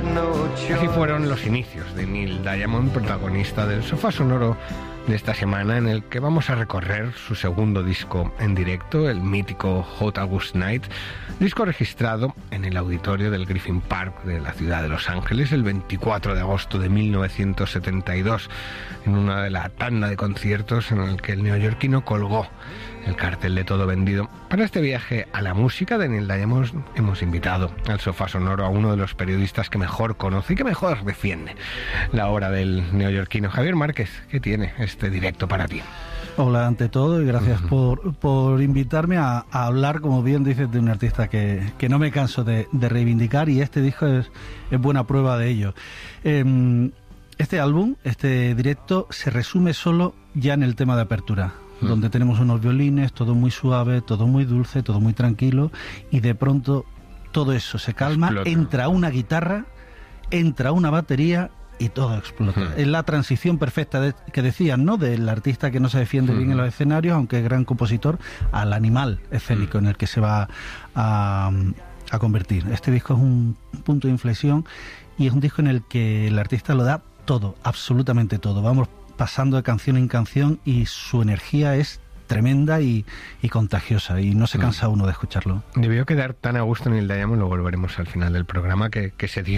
Así fueron los inicios de Neil Diamond, protagonista del sofá sonoro de esta semana, en el que vamos a recorrer su segundo disco en directo, el mítico Hot August Night, disco registrado en el auditorio del Griffith Park de la ciudad de Los Ángeles el 24 de agosto de 1972, en una de la tanda de conciertos en el que el neoyorquino colgó el cartel de todo vendido. Para este viaje a la música de Neil Diamond hemos invitado al sofá sonoro a uno de los periodistas que mejor conoce y que mejor defiende la obra del neoyorquino. Javier Márquez, ¿qué tiene este directo para ti? Hola, ante todo, y gracias por invitarme a hablar, como bien dices, de un artista que no me canso de reivindicar, y este disco es buena prueba de ello. Este álbum, este directo, se resume solo ya en el tema de apertura, donde tenemos unos violines, todo muy suave, todo muy dulce, todo muy tranquilo, y de pronto todo eso se calma, explota. Entra una guitarra, entra una batería y todo explota. Es la transición perfecta que decían, ¿no?, del artista que no se defiende bien en los escenarios, aunque es gran compositor, al animal escénico en el que se va a convertir. Este disco es un punto de inflexión y es un disco en el que el artista lo da todo, absolutamente todo. Vamos pasando de canción en canción y su energía es tremenda y contagiosa, y no se cansa uno de escucharlo. Debió quedar tan a gusto en el Diamond, lo volveremos al final del programa, que se dio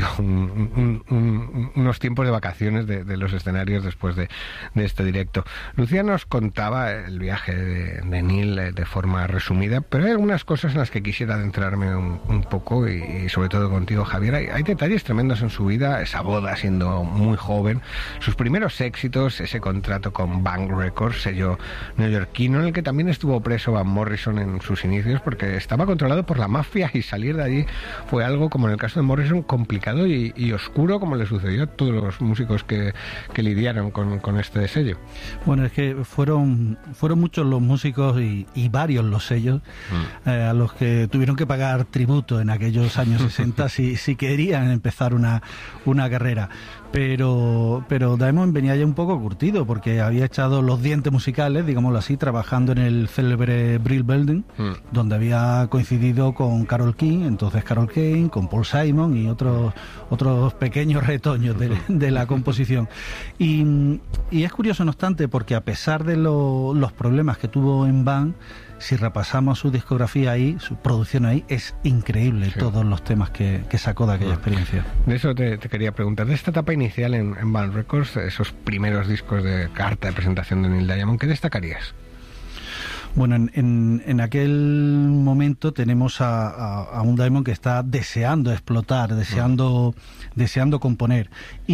unos tiempos de vacaciones de los escenarios después de este directo. Lucía nos contaba el viaje de Neil de forma resumida, pero hay algunas cosas en las que quisiera adentrarme un poco, y sobre todo contigo, Javier. Hay detalles tremendos en su vida: esa boda siendo muy joven, sus primeros éxitos, ese contrato con Bank Records, sello neoyorquino, en el que también estuvo preso Van Morrison en sus inicios porque estaba controlado por la mafia, y salir de allí fue algo, como en el caso de Morrison, complicado y oscuro, como le sucedió a todos los músicos que lidiaron con este sello. Bueno, es que fueron muchos los músicos y varios los sellos a los que tuvieron que pagar tributo en aquellos años 60 si querían empezar una carrera. Pero Diamond venía ya un poco curtido, porque había echado los dientes musicales, digámoslo así, trabajando en el célebre Brill Building, donde había coincidido con Carole King, entonces Carole King, con Paul Simon y otros pequeños retoños de la composición. Y es curioso, no obstante, porque a pesar de los problemas que tuvo en Bang, si repasamos su discografía ahí, su producción ahí, es increíble, sí, todos los temas que sacó de aquella experiencia. De eso te quería preguntar, de esta etapa inicial en Bang Records, esos primeros discos de carta de presentación de Neil Diamond, ¿qué destacarías? Bueno, en aquel momento tenemos a un Diamond que está deseando explotar, deseando componer,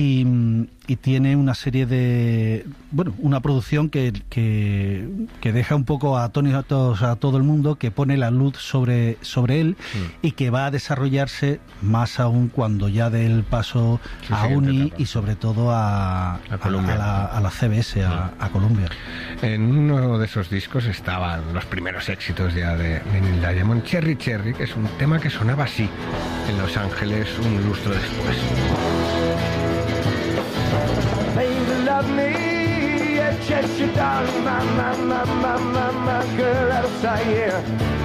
y tiene una serie de... Bueno, una producción que deja un poco atónitos a todo el mundo, que pone la luz sobre él, y que va a desarrollarse más aún cuando ya dé el paso a Uni y sobre todo a la CBS, a Columbia. En uno de esos discos estaban los primeros éxitos ya de Neil Diamond, Cherry Cherry, que es un tema que sonaba así en Los Ángeles un lustro después. Baby, love me, yeah, Cheshire, darling, my girl outside here.